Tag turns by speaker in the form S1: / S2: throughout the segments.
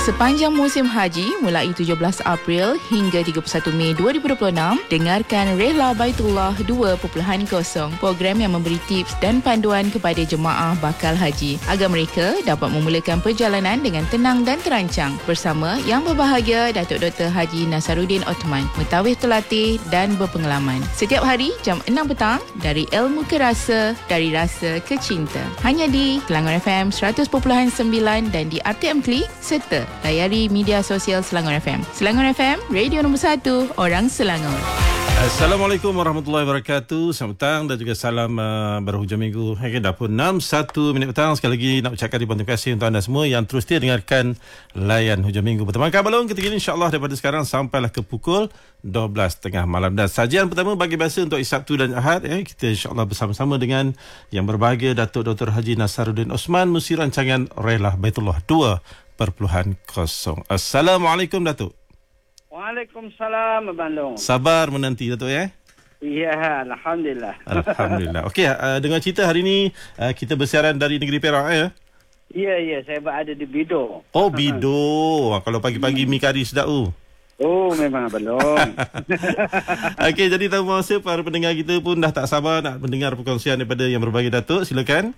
S1: Sepanjang musim haji mulai 17 April hingga 31 Mei 2026, dengarkan Rehla Baitullah 2.0, program yang memberi tips dan panduan kepada jemaah bakal haji agar mereka dapat memulakan perjalanan dengan tenang dan terancang bersama Yang Berbahagia Datuk Dr. Haji Nasaruddin Othman, mentawis terlatih dan berpengalaman. Setiap hari jam 6 petang dari ilmu ke rasa, dari rasa ke cinta. Hanya di Selangor FM 100.9 dan di RTM Klik serta layari media sosial Selangor FM. Selangor FM, radio nombor 1 orang Selangor.
S2: Assalamualaikum warahmatullahi wabarakatuh. Selamat petang dan juga salam berhujung minggu. Dah pun 6:01 petang. Sekali lagi nak ucapkan ribuan terima kasih untuk anda semua yang terus setia dengarkan layan hujung minggu bersama Kak Balong ketika ini, insyaAllah daripada sekarang sampailah ke pukul 12 tengah malam. Dan sajian pertama bagi biasa untuk Sabtu dan Ahad, kita insyaAllah bersama-sama dengan Yang Berbahagia Datuk Dr. Haji Nasaruddin Othman, musi rancangan Rehla Baitullah 2.0. Assalamualaikum Datuk.
S3: Waalaikumsalam Abang Long.
S2: Sabar menanti Datuk ya.
S3: Ya, alhamdulillah.
S2: Alhamdulillah. Okey, dengan cerita hari ini kita bersiaran dari negeri Perak ya.
S3: Ya, saya berada di Bido.
S2: Oh, Bido. Kalau pagi-pagi mi kari sedap
S3: Oh, memang Abang Long.
S2: Okey, jadi tahu masa para pendengar kita pun dah tak sabar nak mendengar perkongsian daripada Yang Berbahagia Datuk. Silakan.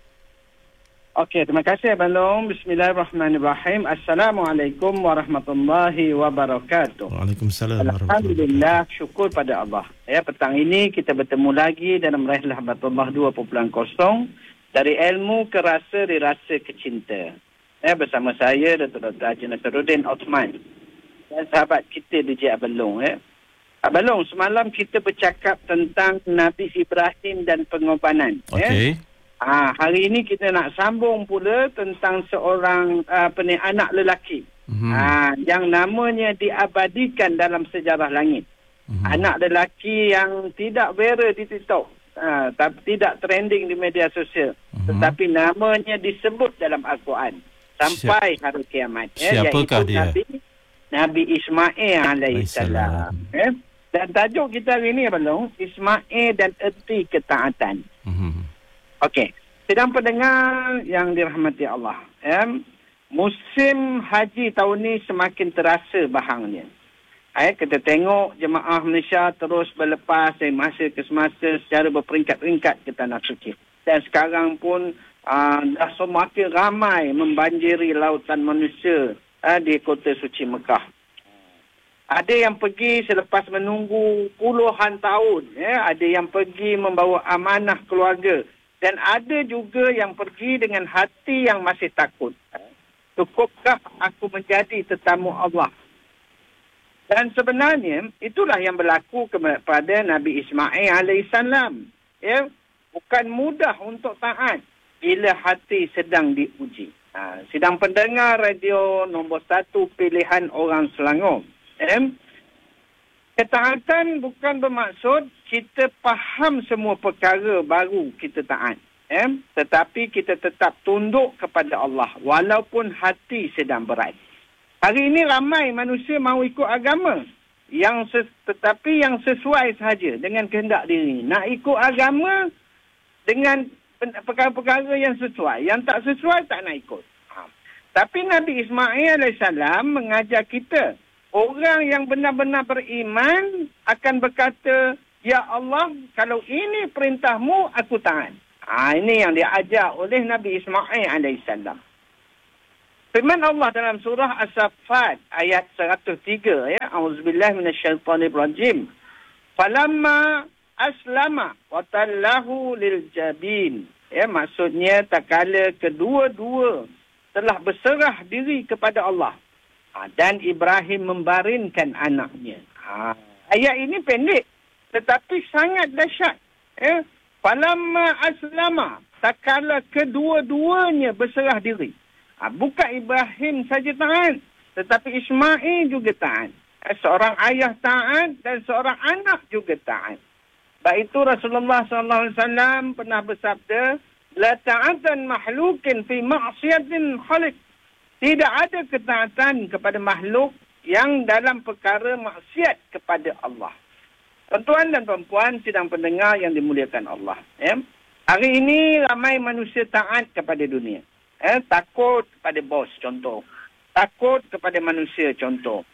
S3: Okey, terima kasih Abang Long. Bismillahirrahmanirrahim. Assalamualaikum warahmatullahi wabarakatuh.
S2: Waalaikumsalam.
S3: Alhamdulillah, syukur pada Allah. Petang ini kita bertemu lagi dalam Rehla Baitullah 2.0 dari ilmu ke rasa, dari rasa ke cinta. Bersama saya Dr. Haji Nasaruddin Othman dan sahabat kita DJ Abang Long. Abang Long, semalam kita bercakap tentang Nabi Ibrahim dan pengorbanan.
S2: Okey.
S3: Hari ini kita nak sambung pula tentang seorang anak lelaki yang namanya diabadikan dalam sejarah langit. Anak lelaki yang tidak viral di TikTok, tidak trending di media sosial, tetapi namanya disebut dalam Al-Quran sampai hari kiamat.
S2: Siapakah dia?
S3: Nabi Ismail alaihissalam. Dan tajuk kita hari ini Abang, Ismail dan erti ketaatan. Okey, sedang pendengar yang dirahmati Allah. Musim haji tahun ni semakin terasa bahangnya. Kita tengok jemaah Malaysia terus berlepas dari masa ke semasa secara berperingkat-peringkat ke tanah suci. Dan sekarang pun dah semakin ramai membanjiri lautan manusia di kota suci Mekah. Ada yang pergi selepas menunggu puluhan tahun. Ada yang pergi membawa amanah keluarga. Dan ada juga yang pergi dengan hati yang masih takut. Cukupkah aku menjadi tetamu Allah? Dan sebenarnya itulah yang berlaku kepada Nabi Ismail alaihissalam. Bukan mudah untuk taat bila hati sedang diuji. Sedang pendengar radio nombor 1 pilihan orang Selangor. Ketaatan bukan bermaksud kita faham semua perkara baru kita taat. Tetapi kita tetap tunduk kepada Allah walaupun hati sedang berat. Hari ini ramai manusia mahu ikut agama tetapi yang sesuai sahaja dengan kehendak diri. Nak ikut agama dengan perkara-perkara yang sesuai. Yang tak sesuai tak nak ikut. Tapi Nabi Ismail AS mengajar kita, orang yang benar-benar beriman akan berkata, Ya Allah, kalau ini perintahmu, aku taat. Ini yang diajar oleh Nabi Ismail AS. Firman Allah dalam surah As-Saffat ayat 103. A'udzubillahi minasyaitanirrajim. Falamma aslama wa tallahu lil jabin. Maksudnya tak kala kedua-dua telah berserah diri kepada Allah. Dan Ibrahim membarinkan anaknya. Ayat ini pendek tetapi sangat dahsyat. Falamma aslama, tak kala kedua-duanya berserah diri. Bukan Ibrahim saja taat, tetapi Ismail juga taat. Seorang ayah taat dan seorang anak juga taat. Baik itu Rasulullah SAW pernah bersabda, La ta'atan mahlukin fi ma'siyatin khaliq. Tidak ada ketaatan kepada makhluk yang dalam perkara maksiat kepada Allah. Tuan-tuan dan perempuan sidang pendengar yang dimuliakan Allah. Hari ini ramai manusia taat kepada dunia. Takut pada bos contoh. Takut kepada manusia contoh.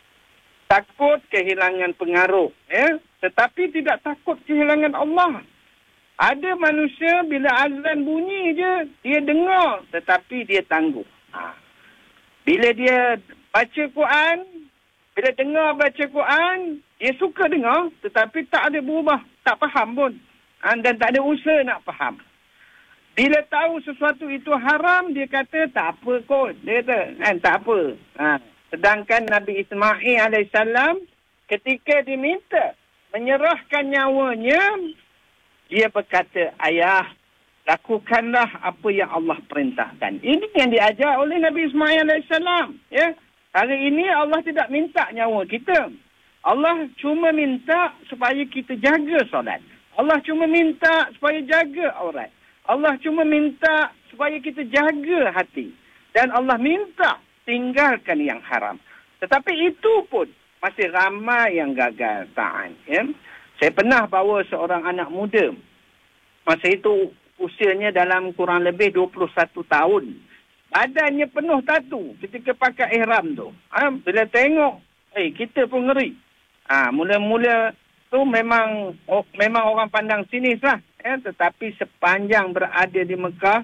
S3: Takut kehilangan pengaruh. Tetapi tidak takut kehilangan Allah. Ada manusia bila azan bunyi je, dia dengar tetapi dia tangguh. Bila dia baca Quran, bila dengar baca Quran, dia suka dengar tetapi tak ada berubah. Tak faham pun. Dan tak ada usaha nak faham. Bila tahu sesuatu itu haram, dia kata tak apa kot. Dia kata, tak apa. Sedangkan Nabi Ismail AS, ketika diminta menyerahkan nyawanya, dia berkata, ayah, lakukanlah apa yang Allah perintahkan. Ini yang diajar oleh Nabi Ismail AS. Ya? Hari ini Allah tidak minta nyawa kita. Allah cuma minta supaya kita jaga solat. Allah cuma minta supaya jaga aurat. Allah cuma minta supaya kita jaga hati. Dan Allah minta tinggalkan yang haram. Tetapi itu pun masih ramai yang gagal taat. Ya? Saya pernah bawa seorang anak muda. Masa itu usianya dalam kurang lebih 21 tahun. Badannya penuh tatu ketika pakai ihram tu. Bila tengok, kita pun ngeri. Mula-mula tu memang orang pandang sinis lah. Tetapi sepanjang berada di Mekah,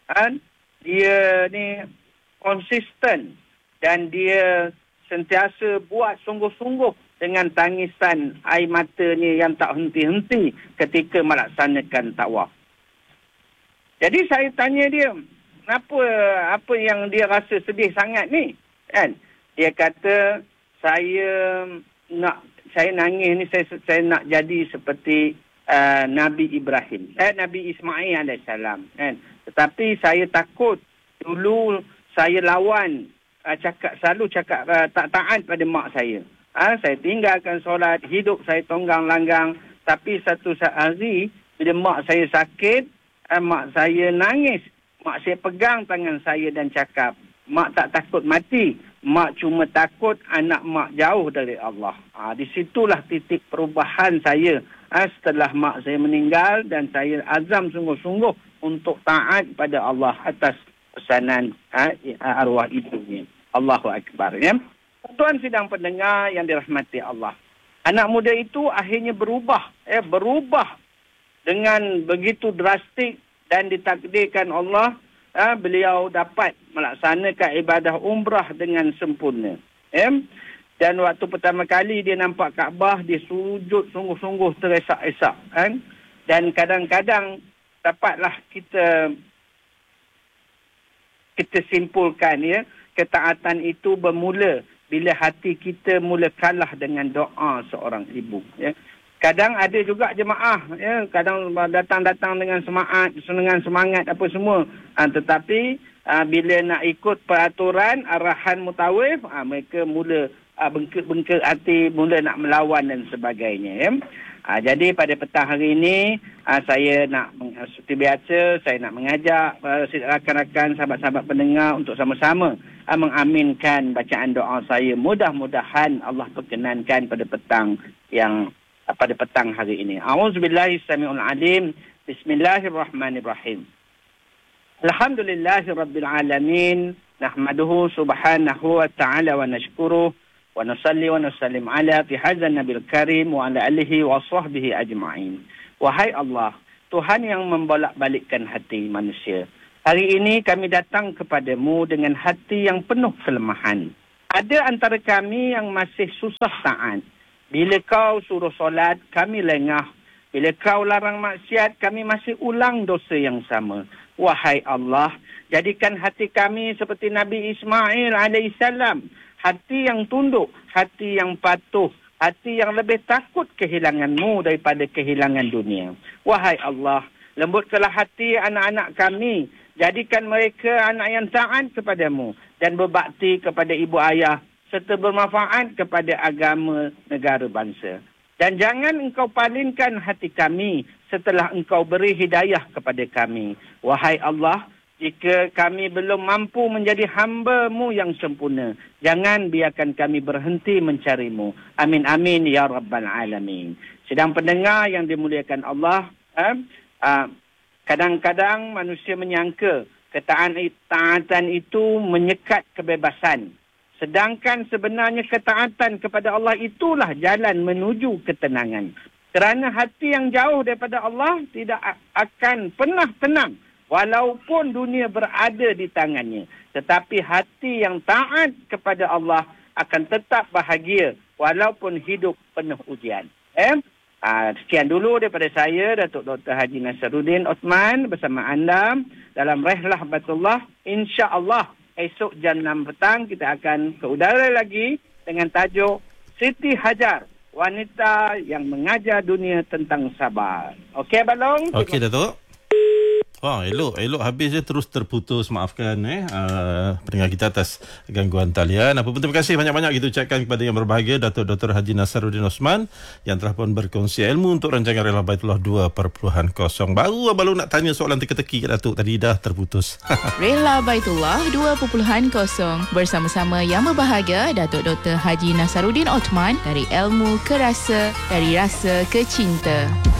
S3: dia ni konsisten dan dia sentiasa buat sungguh-sungguh dengan tangisan air matanya yang tak henti-henti ketika melaksanakan tawaf. Jadi saya tanya dia, apa yang dia rasa sedih sangat ni? Dia kata, saya nangis ni, saya nak jadi seperti Nabi Ibrahim, Nabi Ismail AS. Tetapi saya takut. Dulu saya lawan, selalu cakap tak taat pada mak saya. Saya tinggalkan solat, hidup saya tonggang langgang. Tapi satu hari, bila mak saya sakit, mak saya nangis. Mak saya pegang tangan saya dan cakap, mak tak takut mati. Mak cuma takut anak mak jauh dari Allah. Disitulah titik perubahan saya. Setelah mak saya meninggal dan saya azam sungguh-sungguh untuk taat pada Allah atas pesanan arwah ibunya. Allahu Akbar. Ya? Tuan sidang pendengar yang dirahmati Allah. Anak muda itu akhirnya berubah. Berubah dengan begitu drastik dan ditakdirkan Allah. Beliau dapat melaksanakan ibadah umrah dengan sempurna. Dan waktu pertama kali dia nampak Kaabah, dia sujud sungguh-sungguh teresak-esak. Dan kadang-kadang dapatlah kita simpulkan, ya, ketaatan itu bermula bila hati kita mula kalah dengan doa seorang ibu. Ya. Kadang ada juga jemaah, ya, kadang datang-datang dengan semangat apa semua. Tetapi bila nak ikut peraturan, arahan mutawif, mereka mula bengkak hati, mula nak melawan dan sebagainya. Ya. Jadi pada petang hari ini, saya nak, seperti biasa, saya nak mengajak rakan-rakan, sahabat-sahabat pendengar untuk sama-sama mengaminkan bacaan doa saya. Mudah-mudahan Allah perkenankan pada petang hari ini. A'udzubillahi samiul alim. Bismillahirrahmanirrahim. Alhamdulillahirabbil alamin. Nahmaduhu subhanahu wa ta'ala wa nashkuruh. Wa nusalli wa nusallim ala fi hadzal nabil karim wa ala alihi wa sahbihi ajma'in. Wahai Allah, Tuhan yang membolak-balikkan hati manusia. Hari ini kami datang kepadamu dengan hati yang penuh kelemahan. Ada antara kami yang masih susah taat. Bila kau suruh solat, kami lengah. Bila kau larang maksiat, kami masih ulang dosa yang sama. Wahai Allah, jadikan hati kami seperti Nabi Ismail AS. Hati yang tunduk, hati yang patuh, hati yang lebih takut kehilangan-Mu daripada kehilangan dunia. Wahai Allah, lembutkanlah hati anak-anak kami. Jadikan mereka anak yang taat kepadamu dan berbakti kepada ibu ayah serta bermanfaat kepada agama negara bangsa. Dan jangan Engkau palingkan hati kami setelah Engkau beri hidayah kepada kami. Wahai Allah, jika kami belum mampu menjadi hamba-Mu yang sempurna, jangan biarkan kami berhenti mencari-Mu. Amin amin ya rabbal alamin. Sedang pendengar yang dimuliakan Allah, kadang-kadang manusia menyangka Ketaatan itu menyekat kebebasan. Sedangkan sebenarnya ketaatan kepada Allah itulah jalan menuju ketenangan. Kerana hati yang jauh daripada Allah tidak akan pernah tenang walaupun dunia berada di tangannya. Tetapi hati yang taat kepada Allah akan tetap bahagia walaupun hidup penuh ujian. Sekian dulu daripada saya, Datuk Dr. Haji Nasaruddin Osman bersama anda dalam Rehlah Baitullah. InsyaAllah esok jam 6 petang kita akan ke udara lagi dengan tajuk Siti Hajar, wanita yang mengajar dunia tentang sabar. Okey, Balong?
S2: Okey, Datuk. Wah, elok habis je terus terputus. Maafkan pendengar kita atas gangguan talian. Apa pun terima kasih banyak-banyak kita ucapkan kepada yang berbahagia Datuk Dr. Haji Nasaruddin Osman yang telah pun berkongsi ilmu untuk rancangan Rehlah Baitullah 2.0. Baru abang nak tanya soalan teka-teki kat Datuk tadi dah terputus.
S1: Rehlah Baitullah 2.0 bersama-sama yang berbahagia Datuk Dr. Haji Nasaruddin Osman, dari ilmu ke rasa, dari rasa ke cinta.